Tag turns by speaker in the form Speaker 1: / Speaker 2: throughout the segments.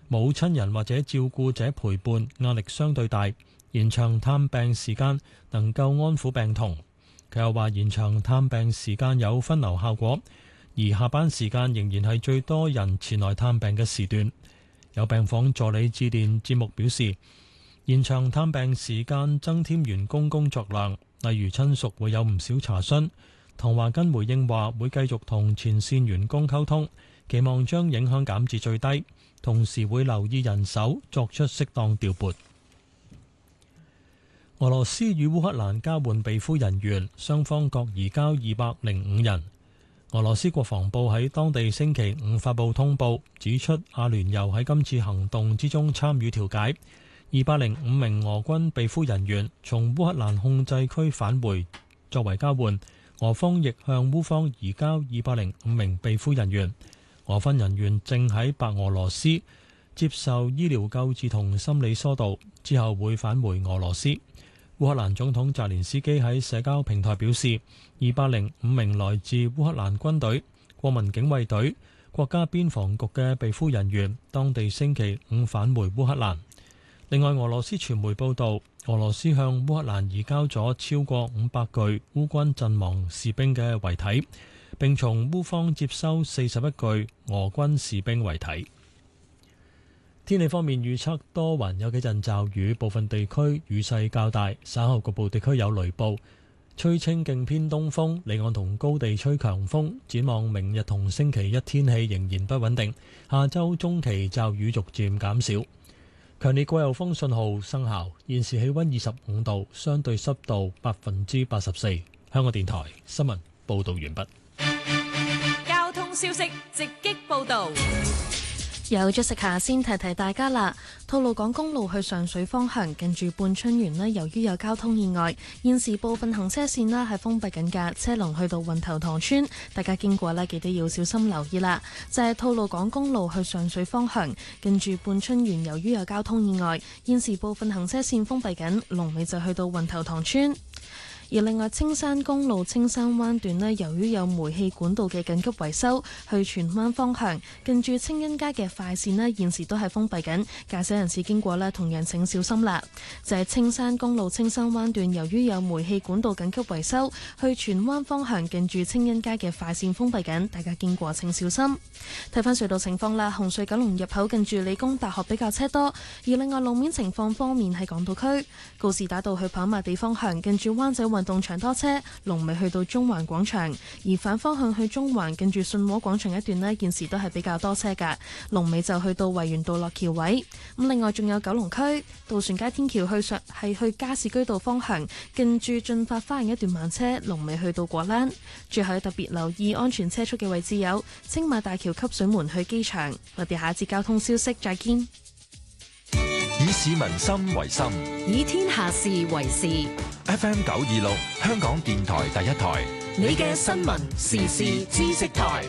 Speaker 1: 冇親人或者照顧者陪伴，壓力相對大。延長探病時間能夠安撫病童。佢又話延長探病時間有分流效果，而下班時間仍然係最多人前來探病嘅時段。有病房助理致電節目表示，延長探病時間增添員工工作量，例如親屬會有唔少查詢。唐華根回應話會繼續同前線員工溝通，期望將影響減至最低，同時會留意人手，作出適當調撥。俄羅斯與烏克蘭交換被俘人員，雙方各移交205人。俄羅斯國防部喺當地星期五發布通報，指出阿聯酋喺今次行動之中參與調解。205名俄軍被俘人員從烏克蘭控制區返回，作為交換，俄方亦向烏方移交205名被俘人員。俄方人員正喺白俄羅斯接受醫療救治同心理疏導，之後會返回俄羅斯。烏克蘭總統澤連斯基喺社交平台表示，205名來自烏克蘭軍隊、國民警衛隊、國家邊防局嘅被俘人員，當地星期五返回烏克蘭。另外，俄羅斯傳媒報道，俄羅斯向烏克蘭移交咗超過500具烏軍陣亡士兵嘅遺體，並從烏方接收41具俄軍士兵遺體。天氣方面預測多雲，有幾陣驟雨，部分地區雨勢較大，稍後局部地區有雷暴，吹清勁偏東風，離岸同高地吹強風。展望明日同星期一天氣仍然不穩定，下周中期驟雨逐漸減少。強烈季候風信號生效，現時氣溫25度，相對濕度84%。香港電台新聞報道完畢。
Speaker 2: 交通消息直擊報道。
Speaker 3: 有咗食下先提提大家啦，吐露港公路去上水方向近住半春園呢，由於有交通意外，現時部分行車線呢係封閉緊㗎，車龍去到運頭塘村，大家經過呢記得要小心留意啦。就係吐露港公路去上水方向近住半春園，由於有交通意外，現時部分行車線封閉緊，龍尾就去到運頭塘村。而另外，青山公路青山灣段呢，由於有煤氣管道嘅緊急維修，去荃灣方向近住清欣街嘅快線呢，現時都係封閉緊，駕駛人士經過呢，同樣請小心啦。就係青山公路青山灣段，由於有煤氣管道緊急維修，去荃灣方向近住清欣街嘅快線封閉緊，大家經過請小心。睇返隧道情況啦，紅隧九龍入口近住理工大學比較車多，而另外路面情況方面喺港島區告士打道去跑馬地方向近住灣仔運動場多車，龍尾去到中環廣場；而反方向去中環近住信和廣場一段呢，現時都係比較多車㗎，龍尾就去到維園道落橋位。咁另外仲有九龍區渡船街天橋去加士居道方向近住進發花園一段慢車，龍尾去到果欄。最後特別留意安全車速嘅位置有青馬大橋汲水門去機場。我哋下一節交通消息再見。
Speaker 4: 以市民心為心，
Speaker 2: 以天下事為事。
Speaker 4: FM 926香港電台第一台，
Speaker 2: 你嘅新聞時事知識台。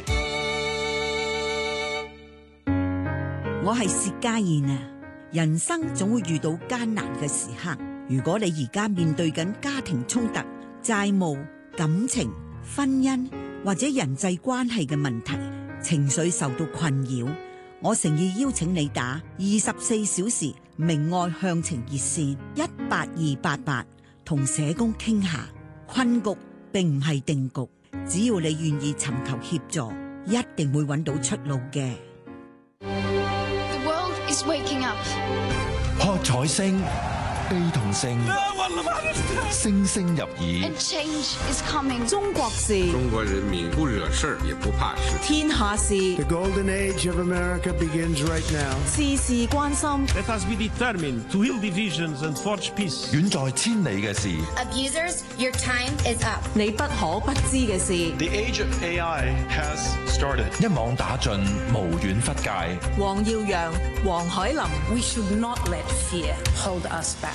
Speaker 5: 我係薛家燕啊！人生總會遇到艱難嘅時刻，如果你而家面對緊家庭衝突、債務、感情、婚姻或者人際關係嘅問題，情緒受到困擾，我誠意邀請你打24小時明愛向晴熱線18288，同社工傾下。困局並唔係定局，只要你願意尋求協助，一定會揾到出路嘅。
Speaker 6: The world is waking up。
Speaker 4: 喝彩聲悲痛聲，聲聲入耳。
Speaker 6: And change is coming。
Speaker 7: 中國事，
Speaker 8: 中國人民不惹事也不怕事。
Speaker 7: 天下事。
Speaker 9: The golden age of America begins right now。
Speaker 7: 事事關心。
Speaker 10: Let us be determined to heal divisions and forge peace。
Speaker 4: 遠在千里嘅事。
Speaker 11: Abusers, your time is up。
Speaker 7: 你不可不知嘅事。
Speaker 12: The age of AI has started。
Speaker 4: 一網打盡，無遠弗屆。
Speaker 7: 黃耀揚、黃海林。
Speaker 13: We should not let fear hold us back。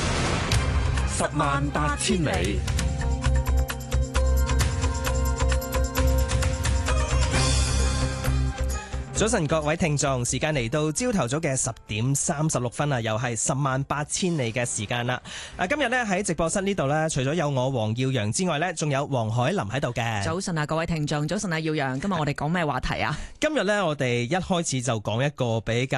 Speaker 4: 108000里。
Speaker 14: 早晨各位聽眾，時間嚟到朝頭早嘅10:36啊，又係108000里嘅時間啦。今日呢喺直播室呢度呢，除咗有我黃耀揚之外呢，仲有黃海林喺度嘅。
Speaker 15: 早晨啊，各位聽眾，早晨啊，耀揚，今日我哋講咩話題啊？
Speaker 14: 今日呢，我哋一開始就講一個比較